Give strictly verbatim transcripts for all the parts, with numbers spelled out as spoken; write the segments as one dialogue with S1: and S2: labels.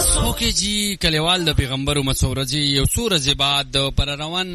S1: اوکې جی کلیوال د پیغمبر مسعود یو څو ورځې بعد د پر روان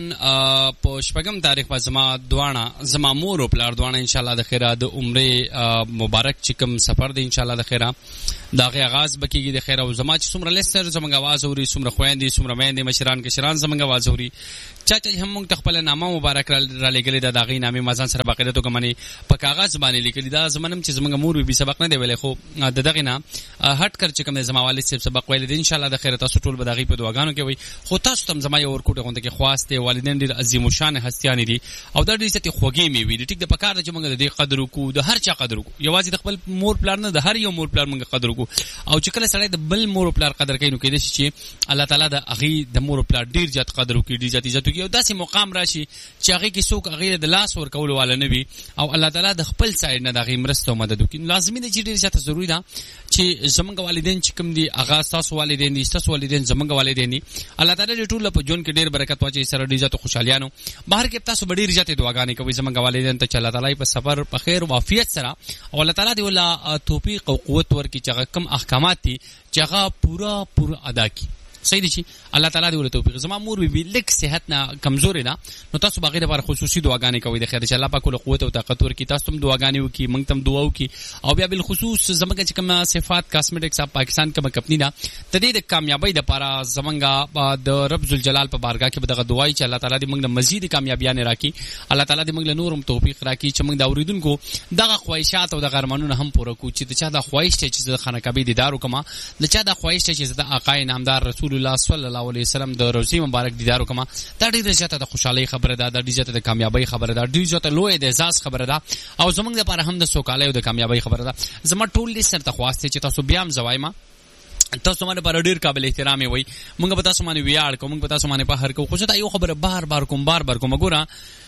S1: په شپږم تاریخ په زما دوانه زما مور او پلار دوانه ان شاء الله د خیره د عمره مبارک چکم سفر دی ان شاء الله د خیره داغه آغاز بکیږي د خیره او زما چې څومره لستر زمونږ आवाज اوري څومره خويندې څومره مېندې مشران کشران زمونږ आवाज اوري چا چې هم موږ خپل نامه مبارک را لګلې د داغې نامې مازان سره باقاعده تو کومني په کاغذ باندې لیکلي دا زمونږ چې زمونږ مور به سبق نه دی ویلې خو د دغې نه هټ کر چې کوم زما والد صاحب سبق ویل دي ان شاء الله د خیره تاسو ټول به داغې په دعاګانو کې وي خو تاسو تم زما یو ورکوټه غونډه کې خواسته والدین ډیر عظیم شان هستیان دي او د دې ستې خوږی می وي ټیک د پکار چې موږ د دې قدر وکړو د هر چا قدر وکړو یوازې د خپل مور پلار نه د هر یو مور پلار موږ قدر وکړو او چې کله سړی د بل مور پلار قدر کوي نو کې دي چې الله تعالی د هغه د مور پلار ډیر زیات قدر وکړي ډیر زیات عزت وکړي او داسې مقام راشي چې هغه کې څوک هغه د لاس ور کول والا نه وي او الله تعالی د خپل سایډ نه د هغه مرسته او مدد وکړي لازمي دی چې ډیر زیات ضروری ده چې زمونږ والدین چې کوم دي هغه تاسو والدین دي تاسو والدین زمونږ والدین دي الله تعالی دې ټول په جون کې ډیر برکت واچي سره ډیر زیات خوشالیانو بهر کې تاسو ډیر زیات دعاګانې کوي زمونږ والدین ته چې الله تعالی په سفر په خیر او عافیت سره او الله تعالی دې ولا توفیق او قوت ورکړي چې هغه کم احکامات دي چې هغه پورا پورا ادا کړي صحیح دي چې الله تعالی دې ول توفیق زما مور به لیک صحت نه کمزوري ده نو تاسو باغې لپاره خصوصي دعاګانې کوي د خیر چې الله پاک له قوت او طاقت ورکړي تاسو هم دعاګانې وکړي موږ تم دعا وکړي او بیا بل خصوص زمونږ چې کوم صفات کاسمیټکس اپ پاکستان کوم کمپنی ده ته دې د کامیابی لپاره زمونږ د رب ذل جلال په بارگاه کې بدغه دعای چې الله تعالی دې موږ له مزید کامیابیانه راکړي الله تعالی دې موږ له نورم توفیق راکړي چې موږ د اوریدونکو دغه خواهشات او د غرمانونو هم پوره کړو چې چا د خواهش چې د خانه کعبه دیدار وکما د چا د خواهش چې د آقای نامدار رسول الله صلی الله علیه وسلم د روزي مبارک دیدار وکما دا ډیره زیاته د خوشحالي خبره ده د ډیره زیاته د کامیابی خبره ده ډیره زیاته لوی د اعزاز خبره ده او زمونږ لپاره هم د سوکالۍ او د کامیابی خبره ده زما ټول دې سره تخواسته چې تاسو بیا هم زوایما تاسو باندې پر ډیر قابل احترام وي موږ به تاسو باندې ویاړ کوو موږ به تاسو باندې په هر کو خو دا یو خبره بار بار کوم بار بار کوم ګوره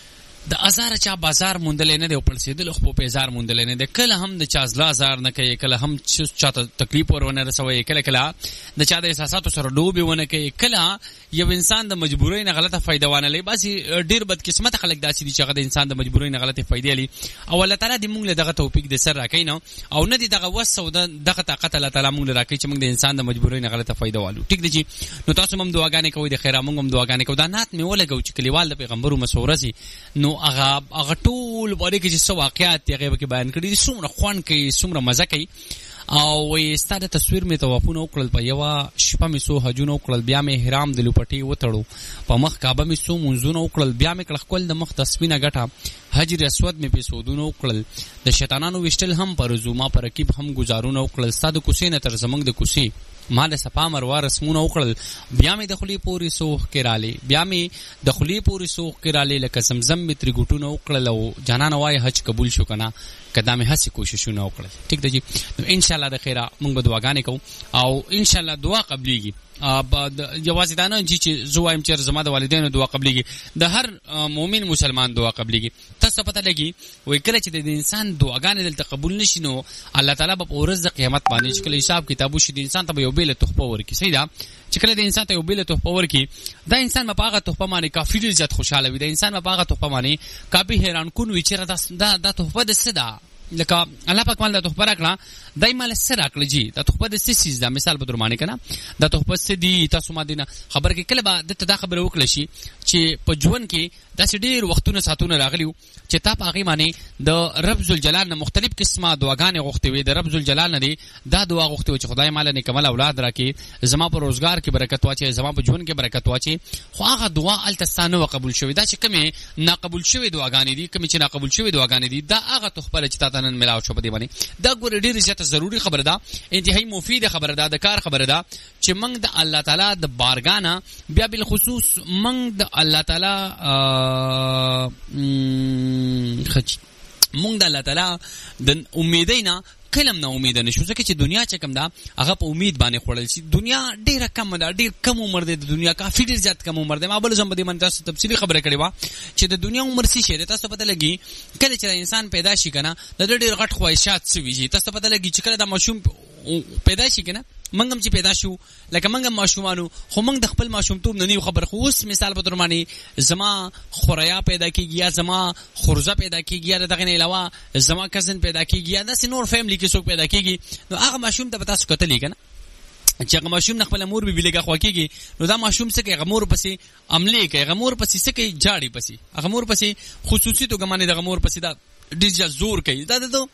S1: د ازار چا بازار مونډل نه دی او پړسیدل خو په بازار مونډل نه دی کله هم د چا زلا زار نه کوي کله هم چاته تکلیف ورونه رسوي کله کله د چا د احساساتو سره ډوبې ونه کوي کله یو انسان د مجبورۍ نه غلطه فائدہ وانه لې بس ډیر بد قسمت خلک داسې دي چې هغه د انسان د مجبورۍ نه غلطه فائدې لري او الله تعالی دې موږ له دغه توفیق د سر راکې نو او نه دي دغه وسو دغه طاقت الله تعالی موږ راکې چې موږ د انسان د مجبورۍ نه غلطه فائدہ والو ټیک دي نو تاسو هم دعاګانې کوئ د خیره موږ هم دعاګانې کوو دا نات مې ولګو چې کلیوال د پیغمبر مسعود نو هغه ټول باندې کې چې څو واقعات یې غیبه کې بیان کړي څومره خوان کوي څومره مزه کوي او وې ستاره تصویر می توافونه وکړل په یو شپه می سو حجونه وکړل بیا می احرام د لوپټي وتړو په مخ کعبه می سو منځونه وکړل بیا می کړه خپل د مخ تسبینه غټه حجر اسود می په سودونه وکړل د شیطانانو وشتل هم پر زوما پر رکیب هم گزارونه وکړل ستاد کوسینه تر زمنګ د کوسی ما د صفا مروه رسمونه وکړل بیا می د خلی پوری سوخ کړاله بیا می د خلی پوری سوخ کړاله لکه زمزم می تر ګټونه وکړل او جانان وای حج قبول شو کنه قدمه هڅه کوششونه وکړل ټیک دی نو ان شاء الله د خیره موږ به دعاګانې کوو او ان شاء الله دعا قبليږي یوازې دا نه چې زوایم چې زما د والدینو دعا قبليږي د هر مؤمن مسلمان دعا قبليږي تاسو پته لګي وای کله چې د انسان دعاګانې دلته قبول نشي نو الله تعالی په ورځ د قیامت باندې چې کله حساب کتابو شي د انسان ته یو بیل تحفه ورکړي صحیح ده چې کله د انسان ته یو بیل تحفه ورکړي دا انسان په هغه تحفه باندې کافي ډیر زیات خوشاله وي د انسان په هغه تحفه باندې کافي حیران کون وي چې دا دا تحفه د صدا لکه الله پاک مال د تحفه راکړه دای مال سره راکړه جی د تحفه د سیسیز دا مثال په درمانه کنه د تحفه سدي تاسو ما دینه خبر کې کله به د ته دا خبره وکړه شي چې په ژوند کې داسې ډیر وختونه ساتونه راغلیو چې تا په هغه باندې د رب ذل جلال نه مختلف قسمه دعاګانې غوښتي وي د رب ذل جلال نه دی دا دعا غوښتي وي چې خدای مال نه کمل اولاد راکړي زما په روزګار کې برکت واچي زما په ژوند کې برکت واچي خو هغه دعا التسانه قبول شوی دا چې کومه ناقبول شوی دعاګانې دي کومه چې ناقبول شوی دعاګانې دي دا هغه تخبره چې تاسو نن ملاو شو په دې باندې دا ګور ډیر زیاته ضروری خبره ده انتهایی مفیده خبره ده د کار خبره ده چې موږ د الله تعالی د بارګانه بیا بل خصوص موږ د الله تعالی خچ موږ د الله تعالی د امیدینا کلم نه امید نه شو ځکه چې دنیا چې کم ده هغه په امید باندې خړل شي دنیا ډیره کم ده ډیر کم عمر ده د دنیا کافي ډیر زیات کم عمر ده ما بل زم بده من تاسو تفصیلی خبره کړې و چې د دنیا عمر سي شه تاسو پته لګي کله چې انسان پیدا شي کنه د ډیر غټ خواهشات سوي تاسو پته لګي چې کله د ماشوم پیدا شي کنه منګم چې پیدا شو لکه منګم ماشومانو خو منګ د خپل ماشومتوب نه نیو خبر خو اوس مثال په درمانی زما خوریا پیدا کیږي یا زما خورزه پیدا کیږي یا دغه نه علاوه زما کزن پیدا کیږي یا د نور فیملی کې څوک پیدا کیږي نو هغه ماشوم ته تاسو کتلې کنه چې هغه ماشوم نه خپل مور به بیلګه خوا کېږي نو دا ماشوم څه کوي؟ هغه مور پسې عملې کوي، هغه مور پسې څه کوي؟ جاړي پسې، هغه مور پسې خصوصي توګه باندې دغه مور پسې دا ډېر زور کوي. دا د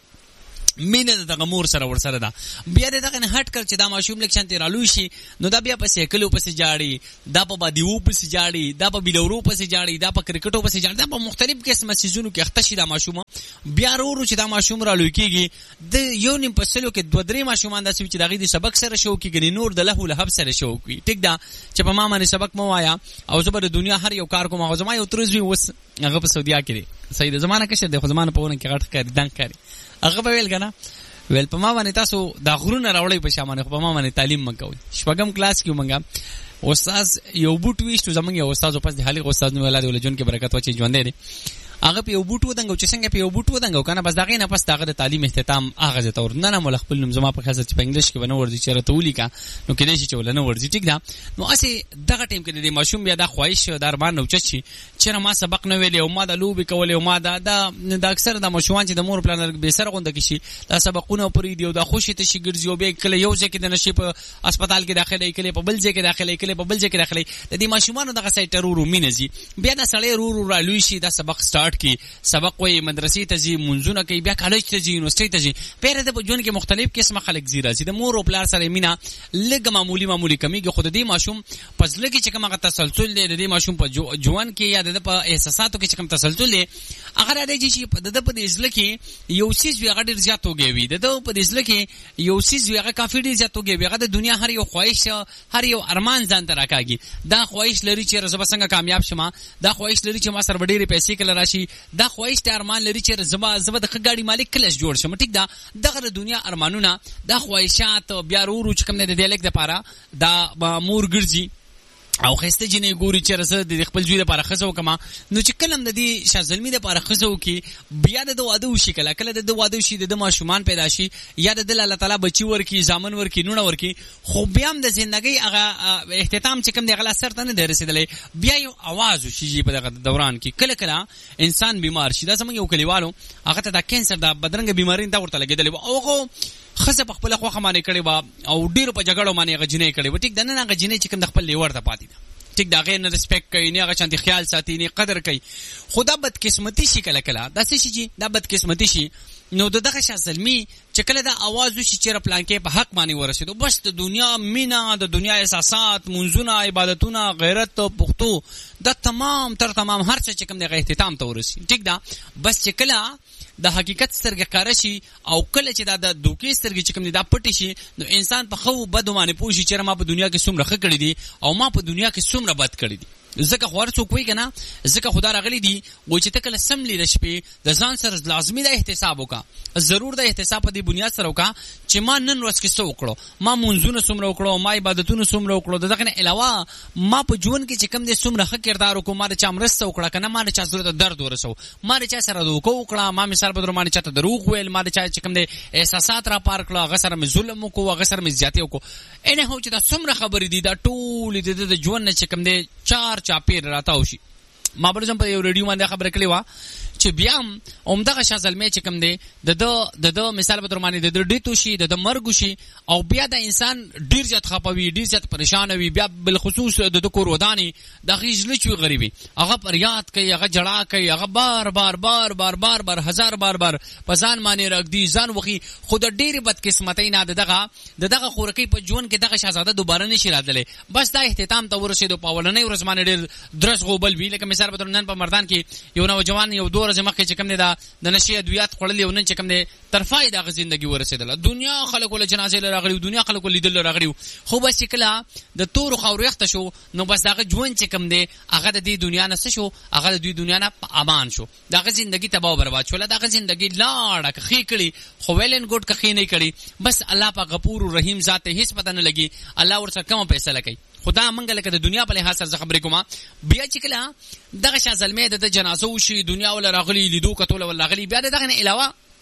S1: مینه د دغه مور سره ورسره ده. بیا دغه نه هټ کړ چې دا ماشوم لکه شانتي رالوي شي نو دا بیا په سایکلو پسې جاړي، دا په بادیو پسې جاړي، دا په بیلورو پسې جاړي، دا په کرکټو پسې جاړي، دا په مختلف قسمه سيزونو کې اخته شي دا ماشوم. بیا ورو چې دا ماشوم رالوي کېږي د یو نیم پسلو کې دوه درې ماشومان داسې چې دغه د سبق سره شو کېږي، نور د له لهب سره شو کوي. ټیک ده چې په ما باندې سبق مو وایا او زه به د دنیا هر یو کار کوم. هغه زما یو ترزوی وس هغه په سعودیا کې دی، صحیح ده، زمانہ کې شه د زمانہ په ونه کې غټ کاری دنګ کاری. هغه په ویل کنه ویل په ما باندې تاسو دا غرونه راوړی په شامانه، په ما باندې تعلیم مکوئ. شپږم کلاس کې مونږه استاد یو بوټ ویشتو، زمونږ یو استاد په دې حالي استاد نو ولادت ولجون کې برکت وچی ژوند دی. هغه په یو بوټ ودانګو چې څنګه په یو بوټ ودانګو کنه، بس دغه نه پس دغه د تعلیم اختتام هغه ته ور نه نه مل خپل نوم زما په خاصه چې په انګلیش کې ونه ورځي چې راته ولیکا نو کې دې چې ولنه ورځي. ټیک ده نو اسی دغه ټیم کې د ماشوم بیا د خواهش در باندې اوچت شي چې ما سبق نه ویلې او ما د لوبي کولې او ما دا د اکثر د ماشومان چې د مور پلان به سره غونډه کې شي دا سبقونه پرې دی او د خوشي ته شي ګرځي او به کله یو ځکه د نشي په هسپتال کې داخله کله په بل ځکه داخله کله په بل ځکه داخله د دې ماشومان دغه سایټ ورو مینځي. بیا د سړی ورو را لوي شي دا سبق سٹارټ کی سبق وي مدرسې ته ځي، منځونه کوي، بیا کالج ته ځي، یونیورسيټي ته ځي. پیره د ژوند کې مختلف قسمه خلک زی راځي. د مور او پلار سره مینا لږ معمولی معمولی کمیږي، خو د دې ماشوم پزله کې چې کومه تسلسل دی، د دې ماشوم په ژوند کې یا د په احساساتو کې چې کوم تسلسل دی هغه راځي چې د په دې ځل کې یو سیز وی هغه ډیر زیات وګوي، د په دې ځل کې یو سیز وی هغه کافي ډیر زیات وګوي. هغه د دنیا هر یو خواهش هر یو ارمان ځان ته راکاږي. دا خواهش لري چې زه به څنګه کامیاب شم، دا خواهش لري چې ما سره ډېرې پیسې کله راشي، دا خواهش ته ارمان لري چې زما زما د خګاړي مالک کله جوړ شم. ټیک دا دغه د دنیا ارمانونه دا خواهشات بیا ورو چې کوم نه د لیک د پاره دا مور ګرځي او خسته جنې ګوري چې رسد د خپل ځوی لپاره خزو کما نو چې کلم د دې شازلمی لپاره خزو کی بیا د واده وشي، کله کله د واده وشي د ماشومان پیدا شي یا د الله تعالی بچي ورکی ځامن ورکی نونه ورکی، خو بیا هم د ژوندۍ هغه اختتام چې کوم دی غلا سر ته نه رسیدلې. بیا یو आवाज وشي په دغه دوران کې کله کله انسان بیمار شي. دا زموږ یو کلیوالو هغه ته د کینسر د بدرنګ بیماری دا ورته لګیدلې او هغه خزه په خپل خوخه باندې کړي با او ډیر په جګړو باندې غجنې کړي و. ټیک د نن غجنې چې کوم د خپل لیور ته پاتې ده. ټیک دا غیر نه ریسپیکټ کوي نه هغه چانتي خیال ساتي نه قدر کوي. خدا بد قسمتي شي کله کله دا څه شي دا بد قسمتي شي نو دغه شاسلمی چې کله دا आवाज وشي چې پلان کې په حق باندې ورسېدو بس د دنیا مینا د دنیا احساسات منځونه عبادتونه غیرت پختو دا تمام تر تمام هر څه چې کوم د اختتام ته ورسي. ټیک دا بس چې کله د حقیقت سترګې کار شي او کله چې دا د دوکې سترګې چې کوم دا پټ شي نو انسان په خو بد باندې پوښي چې ما په دنیا کې څومره ښه کړی دي او ما په دنیا کې څومره بد کړی دي. ځکه خو هر څوک وایي که نه ځکه خدا راغلی دي وایي چې ته کله سم لیده شپې د ځان سره لازمي دا احتساب وکړه، ضرور دا احتساب په دې بنیاد سره وکړه چې ما نن ورځ کې څه وکړو، ما منځونه څومره وکړو، ما عبادتونه څومره وکړو، د دغه نه علاوه ما په ژوند کې چې کوم دې څومره ښه کردار وکړو، ما د چا مرسته وکړه که نه، ما د چا زړه ته درد ورسو، ما د چا سره دوکه وکړه، ما مثال په در باندې چاته دروغ ویل، ما د چا چې کوم دې احساسات را پار کړه، هغه سره مې ظلم وکړو، هغه سره مې زیاتې وکړو. اینه هو چې دا څومره خبرې دي دا ټولې د ژوند نه چې کوم دې چار چاپېر راته شي. ما پر ځم په یو ریډیو باندې خبره کړې وه چې بیا هم همدغه شاه زلمی چې کوم دی د ده د ده مثال په در باندې د ده ډیټ وشي، د ده مرګ وشي او بیا د انسان ډېر زیات خفه وي، ډېر زیات پریشانه وي، بیا بالخصوص د ده کور ودانې د هغې زړه چې وي غریبي هغه فریاد کوي، هغه جړا کوي، هغه بار بار بار بار بار بار هزار بار بار په ځان باندې رږدي، ځان وخي. خو د ډېرې بدقسمتۍ نه د دغه د دغه خورکۍ په ژوند کې دغه شهزاده دوباره نشي راتللی. بس دا اختتام ته ورسېدو په اولنۍ ورځ باندې ډېر درس غوبل وي. لکه مثال په طور نن په مردان کې یو نوجوان یو دوه ورځې مخکې چې کوم دی دا د نشې ادویات خوړلي او نن چې کوم دی ترفای د هغه زندګي ورسېدله. دنیا خلکو له جنازې له راغلي، دنیا خلکو لیدل له راغلي، خو بس چې کله د تورو خاورو یخته شو نو بس د هغه ژوند چې کوم دی هغه د دې دنیا نه څه شو، هغه د دوی دنیا نه امان شو، د هغه زندګي تباه او برباد شوله، د هغه زندګي لاړه که ښې کړي خو ویل اینډ ګوډ که ښې نه کړي. بس الله پاک غفور و رحیم ذات ته هېڅ پته نه لګي الله ورسره کومه فیصله کوي. خدا منګه لکه د دنیا په لحاظ سره خبرې کوم. بیا چې کله دغه شاه زلمی د جنازه وشي، دنیا ول راغلي لیدو کتو ول راغلي، بیا دغه نه علاوه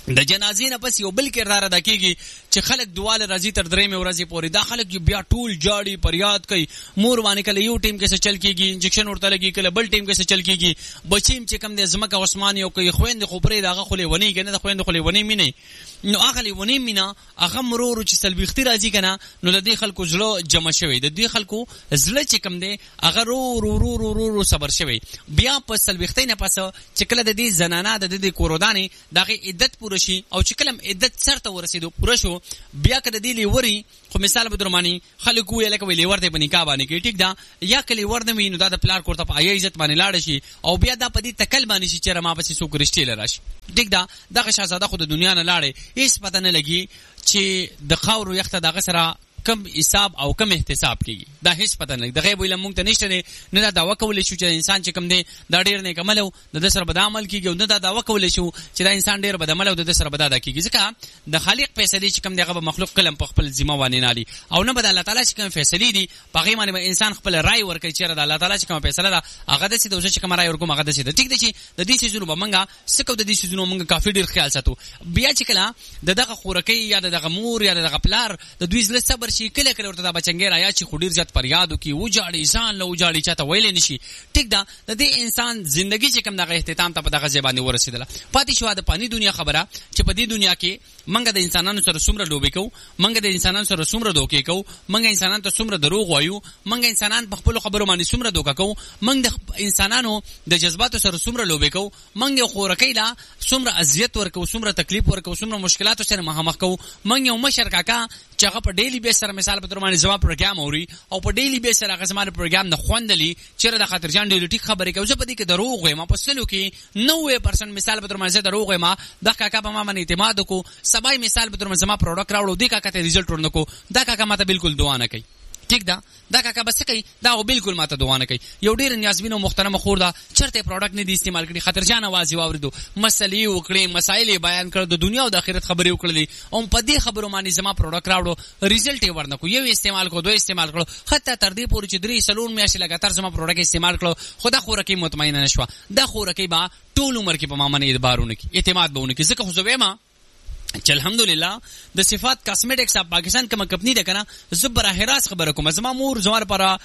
S1: د جنازې نه پس یو بل کردار ادا کیږي چې خلک دواله راځي تر درې مې ورځې پورې. دا خلک بیا ټول جاړي پریاد کوي. مور باندې کله یو ټیم کې څه چل کیږي، انجکشن ورته لګي، کله بل ټیم کې څه چل کیږي. بچیم چې کم د زمکه عثمان یو کوي خويند خو پرې داغه خولې ونی کنه، د خويند خولې ونی مینه، نو اخلي ونی مینا هغه مرور چې سلبيختي راځي کنه، نو د دې خلکو زړه جمع شوی، د دې خلکو زړه چې کم دی هغه رو رو رو رو رو, رو صبر شوی. بیا په سلبيختي نه پس چې کله د دې زنانه د دې کورودانې دغه عدت پوره شي او چې کلم عدت سرته ورسېدو پوره شو، بیا کده دی لیوري خو مثال به درمانی خلکو یې لکه ویلې ورته په نکاح باندې کې ټیک دا، یا کلی ورنه وینو دا د پلار کوړه په آی عزت باندې لاړ شي او بیا دا په دې تکل باندې شي چې ما پسې سو کرشتي لراشي. ټیک دا دغه شاهزاده خو د دنیا نه لاړې، هیڅ پته نه لګي چې د خاور یخته دغه سره کم حساب او کم احتساب کیږي، دا هیڅ پته نه. د غیب علم مونږ ته نشته نه، دا دعوه کولای شو چې انسان چې کم دی دا ډیر نه کمل او د سر بد عمل کیږي، نه دا دعوه کولای شو چې دا انسان ډیر بد عمل او د سر بد ادا کیږي. ځکه د خالق فیصله چې کم دی هغه مخلوق کلم په خپل ذمہ وانی نالي او نه بد الله تعالی چې کوم فیصله دي په هغه باندې انسان خپل رائے ورکړي چې د الله تعالی چې کوم فیصله ده هغه د سې د چې کوم رائے ورکوم هغه د سې. ټیک دی چې د دې سيزونو بمنګه سکو د دې سيزونو مونږ کافي ډیر خیال ساتو. بیا چې کله د دغه خورکی یا دغه مور یا دغه پلار د دوی زله صبر شي، کله کله ورته بچنګ رایا چې خډیر ځات پریادو کی و جاړي ځان له و جاړي چاته ویل نشي. ټیک دا د دې انسان ژوندۍ چې کوم دغه اختتام ته په دغه ځبانه ورسېدله. پاتې شو د پانی دنیا خبره چې په دې دنیا کې منګه د انسانانو سره څومره لوبې کوو، منګه د انسانانو سره څومره دوکې کوو، منګه انسانانو ته څومره دروغ وایو، منګه انسانان په خپل خبرو باندې څومره دوکا کوو، منګه د انسانانو د جذباتو سره څومره لوبې کوو، منګه خورکې لا څومره اذیت ورکو، څومره تکلیف ورکو، څومره مشکلاتو سره مخامخ کوو. منګه یو مشر کاکا چې هغه په ډیلی بیس سره مثال په تر باندې زما پروګرام اوري او په ډیلی بیس سره هغه زما پروګرام نه خوندلی چیرې د خاطر جان ډیلی ټیک خبرې کوي. زه په دې کې دروغ وایم، په سلو کې نوې پرسنټ مثال په تر باندې دروغ وایم. دا کاکا په ما باندې اعتماد کو، سبای مثال په تر باندې زما پروډکټ راوړو، دې کاکا ته ریزلټ ورنکو، دا کاکا ماته بالکل دعا نه کوي. ٹھیک دا دا کاکا بس کوي دا بالکل ماته دعا نه کوي. یو ډیر نیازبین او محترم خور دا چرته پروډکټ نه دی استعمال کړي، خطر جان आवाज واوریدو، مسلې وکړي، مسائل بیان کړو، د دنیا او د آخرت خبرې وکړلې او په دې خبرو باندې زما پروډکټ راوړو، ریزلټ یې ورنکو، یو استعمال کو، دوه استعمال کړو، حتی تر دې پورې چې درې سلون میاشتې لګاتار زما پروډکټ استعمال کړو، خدا خو رکی مطمئنه نشو. دا خو رکی با ټول عمر کې په ما باندې اعتبارونه کې اعتماد بهونه کې. ځکه خو زه ما چې الحمدلله د صفات کاسمیټکس اپ پاکستان کوم کمپنی ده کنه، زبر راز خبره کوم. زما مور زما پر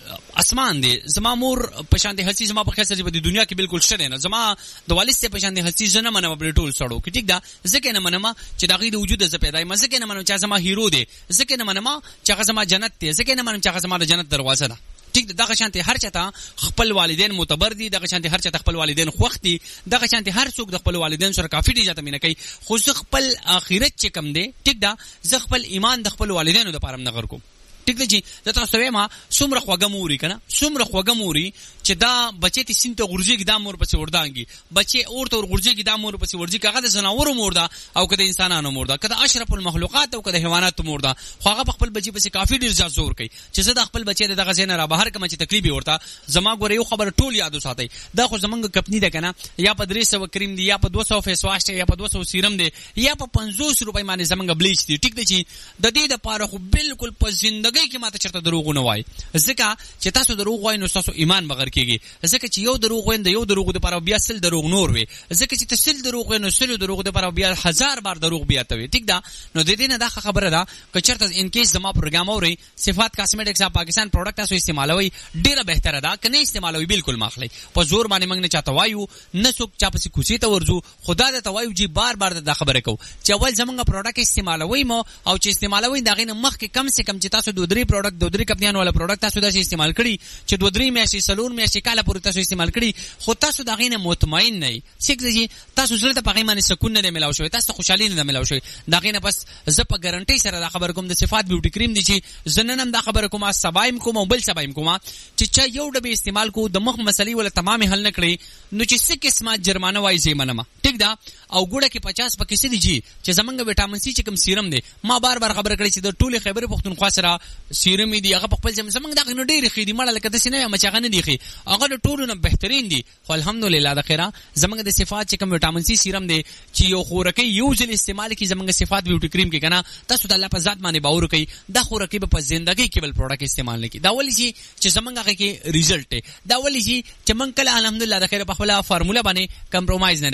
S1: اسمان دی، زما مور په شان دي هستی، زما په خاصه په دنیا کې بالکل شته نه. زما د والد ته په شان دي هستی زنه منم په ټول سړو کې. ټیک دا ځکه نه منم چې دغه د وجود ز پیدای مزه کې نه منم چې زما هیرو دی، ځکه نه منم چې هغه زما جنت دی، ځکه نه منم چې هغه زما د جنت دروازه ده. ٹھیک دغه شانتي هر چاته خپل والدین معتبر دي، دغه شانتي هر چاته خپل والدین خوښ دي، دغه شانتي هر څوک د خپل والدین سره کافي دي جاته مینه کوي. خو زه خپل اخرت چې کم دی، ټیک دا زه خپل ایمان د خپل والدینو د پاره نغر کوم. ټیک دی چې دا تاسو وایم څومره خوګه موري کنه، څومره خوګه موري چې دا بچی ته سینته غورځي دا مور پسې وردانګي، بچی اورته غورځي دا مور پسې ورځي، کغه د زناورو مور ده او کده انسانانو مور ده، کده اشرف المخلوقات او کده حیوانات مور ده. خو هغه خپل بچی پسې کافي ډیر زور کوي چې زه د خپل بچی دغه زین را بهر کوم چې تکلیف ورته زما ګورې یو خبر ټول یادو ساتي. دا خو زمونږ کمپنی ده کنه، یا په درې سوه کریم دی، یا په دوه سوه فیس واش دی، یا په دوه سوه سیرم دی، یا په پنځوس روپۍ باندې زمونږ بلیچ دی. ټیک دی چې د دې د پاره خو بالکل په ژوندۍ کې ماته چرته دروغ نه وای. ځکه چې تاسو دروغ وای نو تاسو ایمان بغیر کیږي. ځکه چې یو دروغ وای د یو دروغ د پر بیا سل دروغ نور وي، ځکه چې تاسو دروغ وای نو سل دروغ د پر بیا هزار بار دروغ بیا ته وي. ټیک دا نو د دې نه دا خبره ده چې چرته ان کیس زما پروګرام اوري صفات کاسمیټکس اپ پاکستان پروډکټ تاسو استعمالوي ډیره بهتره ده، کنه استعمالوي بالکل ماخلي په زور باندې موږ نه چاته وایو، نه څوک چا پسې کوڅې ته ورځو. خدا د توایو جی بار بار د خبره کو چې اول زمونږ پروډکټ استعمالوي مو او چې استعمالوي دا غینه مخ کې کم سے کم چې تاسو دوه درې پروډکټ دوه درې کمپنیانو والا پروډکټ تاسو دا استعمال کړی چې دوه درې میاشتې سلون میاشتې کاله پورې تاسو استعمال کړی، خو تاسو دا غینه مطمئن نه شئ، تاسو زړه ته په غیمه سکون نه ملاو شوی، تاسو خوشحالي نه ملاو شوی. دا غینه بس زه په ګارانټي سره دا خبر کوم د صفات بیوټي کریم دي چې زننم دا خبر کوم سبایم کوم او بل سبایم کوم چې چا یو ډبه استعمال کو د مخ مسلې ولا تمام حل نه کړی نو چې څه قسمه جرمانه وای زی منما. ټیک دا او ګوړه کې پچاس پکې سي دي چې زمونږ وټامین سي چې کوم سیرم دی، ما بار بار خبر کړی چې د ټوله خبره پختونخوا سره سیرم دی هغه په خپل زمونږ دا غنډې رخي دي مړه لکه د سینې مچغه نه دی خي، هغه د ټولو نه بهترین دي. خو الحمدلله د خیره زمونږ د صفات چې کوم وټامین سي سیرم دی چې یو خورکې یو ځل استعمال کی زمونږ صفات بیوټي کریم کې کنه تاسو د الله په ذات باندې باور کوي دا خورکې په ژوندۍ کې بل پروډکټ استعمال نه کی. دا ولې چې چې زمونږ هغه کې ریزلټ دی، دا ولې چې چې مونږ کله الحمدلله د خیره په خپل فارموله باندې کمپرمایز نه کړی. ولې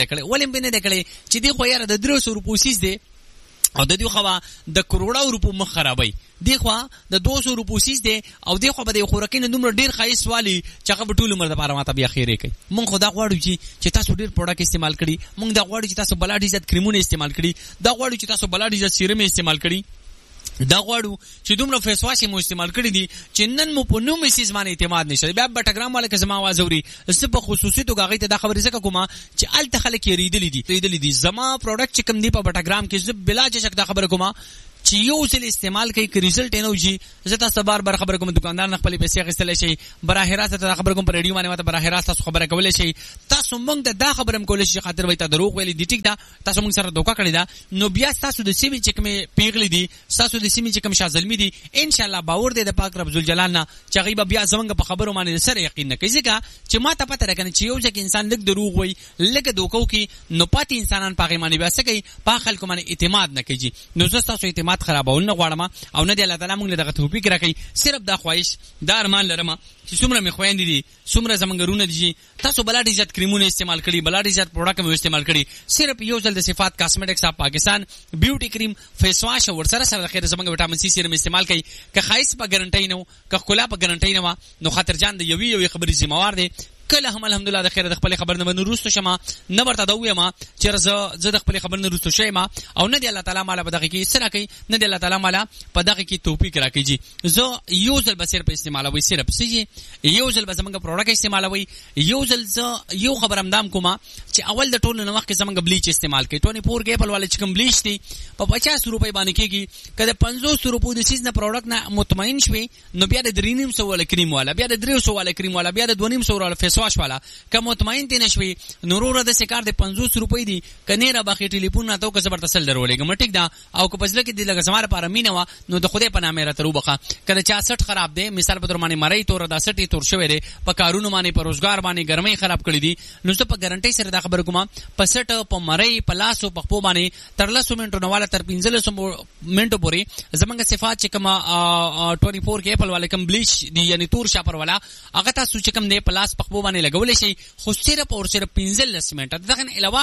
S1: ټیم په نه دکړي چې دی خو یاره د درې سوه روپو سیس دی او د دې خوا د کروڑو روپو مخ خرابای دی خوا د دوه سوه روپو سیس دی او دی خو به د خوراکین دومره ډیر خایس والی چې هغه ټول عمر د پاره ماته بیا خیره کوي مونږ خدا غواړو چې چې تاسو ډیر پروډکټ استعمال کړئ مونږ دا غواړو چې تاسو بلاډ عزت کریمونه استعمال کړئ دا غواړو چې تاسو بلاډ عزت سیرم استعمال کړئ دا غواړو چې دومره فیس واش مو استعمال کړی دي چې نن مو په نو میسیز باندې اعتماد نشي بیا بټګرام والے کزما आवाज اوري زه په خصوصي توګه غي ته دا خبرې زکه کومه چې ال تخلک یریدلې دي یریدلې دي زما پروډکټ چې کوم دی په بټګرام کې زه بلا چې دا خبره کومه چې یو ځل استعمال کوي که ریزلټ نه وږي زه تاسو بار بار خبر کوم دکاندار نه خپل پیسې غوښتل شي براه راست ته خبر کوم پر ریډیو باندې ماته براه راست تاسو خبره کولای شي تاسو مونږ ته دا خبرم کولای شي خاطر وای ته دروغ ویلي دي ټیک دا تاسو مونږ سره دوکا کړی دا نو بیا تاسو د سیمې چې کوم پیغلی دي تاسو د سیمې چې کوم شازلمی دي ان شاء الله باور دې د پاک رب ذل جلال نه چې غیبه بیا زمونږ په خبرو باندې سره یقین نه کوي ځکه چې ما ته پته راکنه چې یو ځکه انسان لګ دروغ وای لګ دوکو کې نو پاتې انسانان پاغي باندې بیا څه کوي په خلکو باندې اعتماد نه کوي نو زه تاسو اعتماد خرابول نه او نه دی الله تعالی موږ له دغه توفیق راکړي صرف دا خواهش دا ارمان لرم چې څومره مې خويندې دي څومره زمونږ رونه دي تاسو بلاډ عزت کریمونه استعمال کړي بلاډ عزت پروډکټ مو استعمال کړي صرف یو ځل د صفات کاسمیټکس اپ پاکستان بیوټي کریم فیس واش ور سره سره خیر زمونږ وټامین سی سیرم استعمال کړي که خایس په ګارانټي نه که کولا په ګارانټي نه نو خاطر جان د یوې یوې خبرې ذمہوار دي کله هم الحمدلله د خیر د خپل خبر نه باندې روستو شمه نه ورته دا وایم چې زه زه د خپل خبر نه روستو شیم او نه دی الله تعالی مالا په دغه کې سره کوي نه دی الله تعالی مالا په دغه کې توفیق راکړي زه یو ځل بسیر په استعمالوي صرف سي یو ځل به زمونږ پروډکټ استعمالوي یو ځل زه یو خبرم دام کوم چې اول د ټولو نه وخت زمونږ بلیچ استعمال کوي چوبیس کې په والے چې کوم بلیچ دي په پچاس روپۍ باندې کېږي کله پنځوس روپۍ د سیز نه پروډکټ نه مطمئن شوي نو بیا د درې نیم سو والا کریم والا بیا د درې سو والا کریم والا بیا د دوه نیم سو والا فیس واش والا که مطمئن تی نشوي نورور د سکار د پنځوس روپۍ دي کنه را باخي ټلیفون نه تو که زبر تسل درولېګم ټیک دا او که پزله کې د لګ زماره لپاره مینه وا نو د خوده په نامه را ترو بخه کله چا سټ خراب دی مثال په درمانه مړی تور د سټي تور شوی دی په کارونو باندې په روزګار باندې ګرمۍ خراب کړی دي نو څه په ګارانټي سره دا خبر کوم په سټ په مړی په لاسو په خپو باندې تر لاسو منټو نواله تر پنځلس منټو پورې زمونږ صفات چې کما چوبیس کې اپل والے کم بلیچ دی یعنی تور شاپر والا هغه تاسو چې کم دی په لاس په خپو باندې لګول شي خو صرف او صرف پنځلس منټه دغه علاوه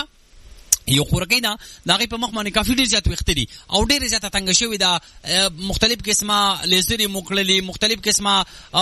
S1: یو خورګی دا دغه په مخ باندې کافي ډیر زیات وخت دي او ډیر زیات تنګ شوی دا مختلف قسمه لیزر مقللی مختلف قسمه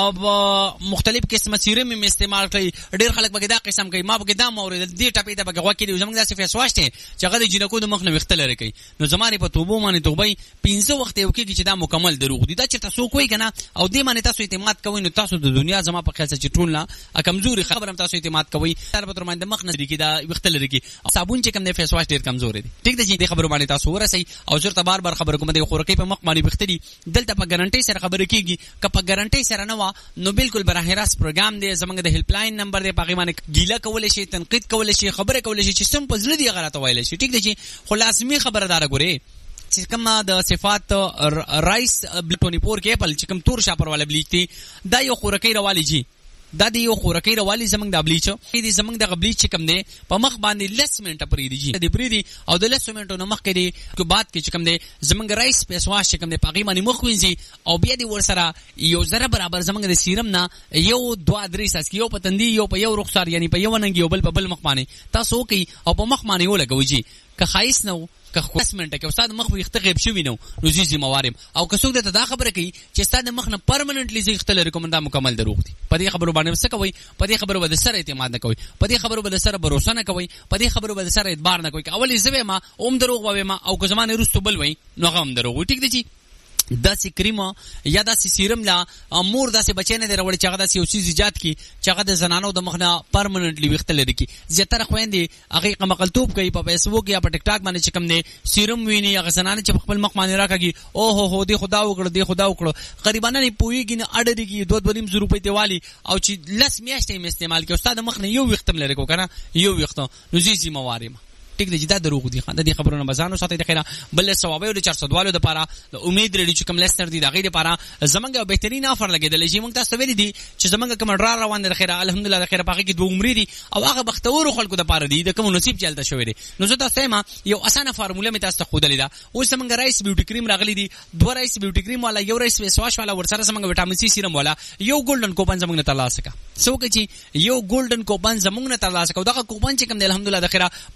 S1: او مختلف قسمه سیرم می استعمال کوي ډیر خلک بګی دا قسم کوي ما بګی دا مورید دې ټاپې ته بګی وکړي زمونږ داسې فیس واش ته چې هغه د جنکو د مخ نه وخت لري کوي نو زمانه په توبو باندې توبې پنځه وخت یو کې چې دا مکمل دروغ دي دا چې تاسو کوی کنه او دې باندې تاسو اعتماد کوئ نو تاسو د دنیا زما په خیال چې ټول نه کمزوري خبرم تاسو اعتماد کوئ تر په تر باندې مخ نه لري کې دا وخت لري کې صابون چې کوم د فیس واش ډیر کمزور دي ټیک ده چې دې خبرو باندې تاسو ورسئ او زه بار بار خبر کوم د خورکې په مخ باندې بختري دلته په ګارانټي سره خبرې کیږي که په ګارانټي سره نه و نو بالکل براه راست پروګرام دی زمونږ د هیلپ لاین نمبر دی په غیمانه ګیله کول شي تنقید کول شي خبره کول شي چې سم پزله دی غلطه وایل شي ټیک ده چې خلاصمي خبردار غوري چې کومه د صفات رایس چوبیس کې اپل چې کوم تور شاپر والا بلیچ دی دا یو خورکې روالی جی دا دی یو خورکې روالی زمنګ د بلیچ دی زمنګ د بلیچ کم دی په مخ باندې لس منټه پرې دی دی پرې دی او د لس منټو نه مخ کې دی کو بعد کې کم دی زمنګ رایس پیس واش کم دی پاغي باندې مخ وینځي او بیا دی ور سره یو ذره برابر زمنګ د سیرم نه یو دوه درې ساس کې یو په تندي یو په یو رخسار یعنی په یو ننګ یو بل په بل مخ باندې تاسو کوي او په مخ باندې یو لګوي که خایس نه که خصمنټه کې استاد مخ وي غیب شوی نو نو زی ذمہوارم او که څوک ته دا خبره کوي چې استاد مخ نه پرمننټلی زی اختل ریکومندا مکمل دروغ دي په دې خبرو باندې څه کوي په دې خبرو باندې سره اعتماد نه کوي په دې خبرو باندې سره باور نه کوي په دې خبرو باندې سره اعتبار نه کوي اولی زوی ما اوم دروغ وای ما او که زمانه رستو بل وای نو غم دروغ ټیک دي داسې کریم یا داسې سیرم لا مور داسې بچی نه دی راوړی چې هغه داسې یو څیز ایجاد کړي چې هغه د زنانو د مخ نه پرمننټلی ویښته لري کړي زیاتره خویندې هغې قمقلتوب کوي په فیسبوک یا په ټیک ټاک باندې چې کوم دی سیرم ویني هغه زنانې چې په خپل مخ باندې راکاږي او هو هو دې خدا وکړه دې خدا وکړه قریبانه نه پوهېږي نه اډرېږي دوه دوه نیم زره روپۍ ته والي او چې لس میاشتې یې استعمال کړي استاد مخ نه یو ویښته م لري کو که نه یو ویښته نو زه ذمہوار یم ټیک دی چې دا دروغ دي د دې خبرونو بزانو ساتي د خیره بل ثوابه د چار سو دوالو د پاره امید لري چې کوم لیسنر دي د غیر لپاره زمونږ بهترین افر لګیدل چې موږ تاسو ویل دي چې زمونږ کوم ډرا روان د خیره الحمدلله د خیره پاکي کې دوه عمر دي او هغه بختور خلکو د پاره دي د کوم نصیب چلته شوی دي نو زه تاسو ما یو اسانه فارموله می تاسو خو دلیدا او زمونږ رایس بیوټي کریم راغلي دي دوه رایس بیوټي کریم والا یو رایس فیس واش والا ورسره زمونږ وټامین سی سیرم والا یو ګولډن کوپن زمونږ ته ترلاسه کا سو کې چې یو ګولډن کوپن زمونږ ته ترلاسه کا دغه کوپن چې کوم د الحمدلله د خیره په ګولډن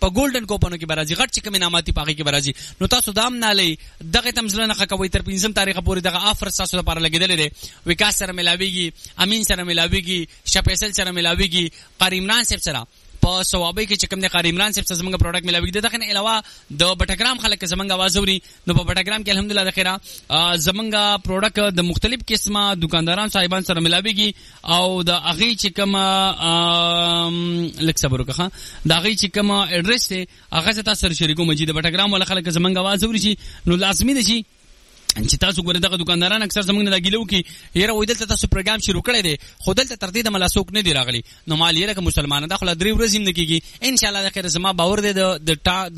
S1: کوپنو کې برازي غټ چې کوم انعاماتي پاکي کې برازي نو تاسو دام نه لې دغه تمزله نه کوي تر پنځم تاریخ پورې دغه آفر تاسو لپاره لګیدل دي وکاس سره ملاويږي امین سره ملاويږي شپیسل سره ملاويږي قریمران صاحب سره په ثوابي کې چې کوم د قریمران صاحب زمونږ پروډکټ ملاوي دي دغه نه علاوه د بټګرام خلک زمونږ आवाज اوري نو په بټګرام کې الحمدلله د خیره زمونږ پروډکټ د مختلف قسمه دکانداران صاحبان سره ملاويږي او د اغي چې کوم لک صبر وکړه د اغي چې کوم اډرس دی هغه تاسو سره شریکو مجید بټګرام ول خلک زمونږ आवाज اوري شي نو لازمي دي شي چې تاسو ګوره دغه دکانداران اکثر زمونږ نه لګیلو کې یره وې دلته تاسو پروګرام شروع کړی دی خو دلته تر دې د ملاسوک نه دی راغلی نو مال یې لکه مسلمانانو د خپل درې ورځې نه کیږي ان شاء الله د خیر زما باور دی د